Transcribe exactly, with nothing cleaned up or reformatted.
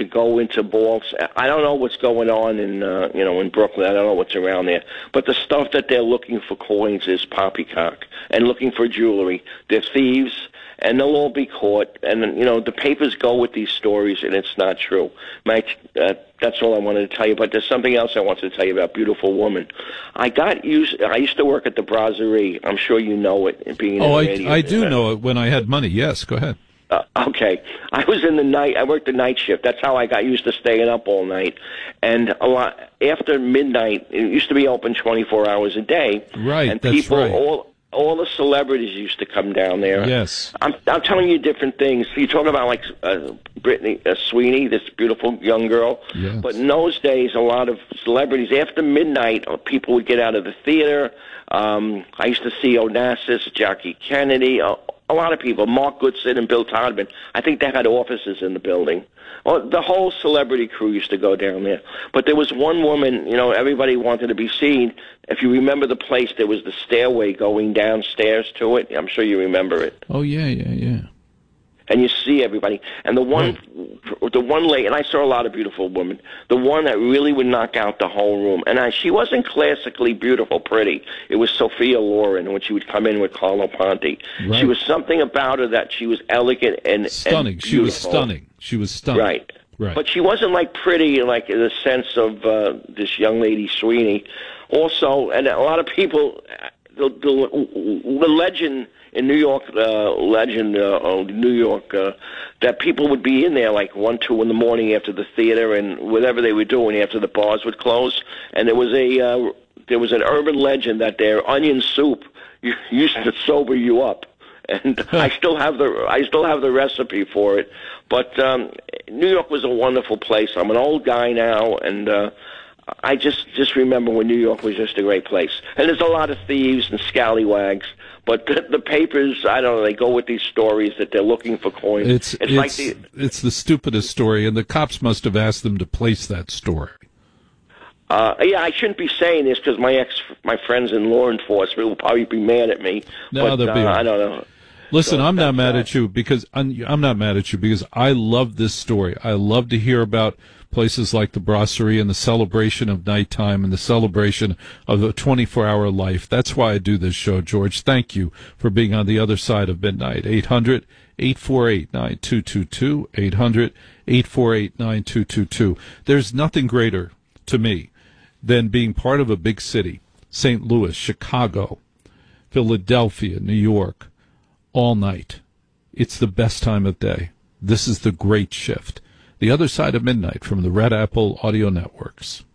to go into vaults. I don't know what's going on in uh, you know in Brooklyn. I don't know what's around there. But the stuff that they're looking for coins is poppycock and looking for jewelry. They're thieves, and they'll all be caught. And you know the papers go with these stories, and it's not true. My uh, that's all I wanted to tell you. But there's something else I wanted to tell you about Beautiful Woman. I got used. I used to work at the Brasserie. I'm sure you know it. Being oh, in I, radio, I do know it when I had money. Yes, go ahead. Uh, okay. I was in the night. I worked the night shift. That's how I got used to staying up all night. And a lot after midnight, it used to be open twenty-four hours a day. Right. And that's people, right. all all the celebrities used to come down there. Yes. I'm I'm telling you different things. You talk about like uh, Brittany uh, Sweeney, this beautiful young girl. Yes. But in those days, a lot of celebrities after midnight, uh, people would get out of the theater. Um, I used to see Onassis, Jackie Kennedy. Uh, A lot of people, Mark Goodson and Bill Todman. I think they had offices in the building. Well, the whole celebrity crew used to go down there. But there was one woman, you know, everybody wanted to be seen. If you remember the place, there was the stairway going downstairs to it. I'm sure you remember it. Oh, yeah, yeah, yeah. And you see everybody. And the one, right. the one lady, and I saw a lot of beautiful women, the one that really would knock out the whole room. And I, she wasn't classically beautiful, pretty. It was Sophia Loren when she would come in with Carlo Ponti. Right. She was something about her that she was elegant and stunning. And she was stunning. She was stunning. Right. Right. But she wasn't like pretty, like in the sense of uh, this young lady Sweeney. Also, and a lot of people, the, the, the legend in New York, uh, legend uh, of New York, uh, that people would be in there like one, two in the morning after the theater and whatever they were doing after the bars would close. And there was a uh, there was an urban legend that their onion soup used to sober you up. And I still have the I still have the recipe for it. But um, New York was a wonderful place. I'm an old guy now, and uh, I just just remember when New York was just a great place. And there's a lot of thieves and scallywags. But the, the papers, I don't know, they go with these stories that they're looking for coins. It's it's, it's, like the, it's the stupidest story, and the cops must have asked them to place that story. Uh, yeah, I shouldn't be saying this because my ex, my friends in law enforcement will probably be mad at me. No, but, they'll be. Uh, I don't know. Listen, So I'm not mad that. at you because I'm, I'm not mad at you because I love this story. I love to hear about places like the Brasserie and the celebration of nighttime and the celebration of the twenty-four hour life. That's why I do this show, George. Thank you for being on the other side of midnight. eight hundred, eight four eight, nine two two two, eight hundred, eight four eight, nine two two two. There's nothing greater to me than being part of a big city, Saint Louis, Chicago, Philadelphia, New York, all night. It's the best time of day. This is the great shift. The Other Side of Midnight from the Red Apple Audio Networks.